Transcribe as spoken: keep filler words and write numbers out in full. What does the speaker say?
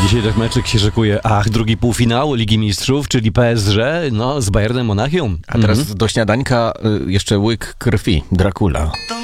Dzisiaj też meczyk się szykuje. Ach, drugi półfinał Ligi Mistrzów, czyli P S G, no, z Bayernem Monachium. A teraz Mhm. do śniadańka y, jeszcze łyk krwi, Dracula.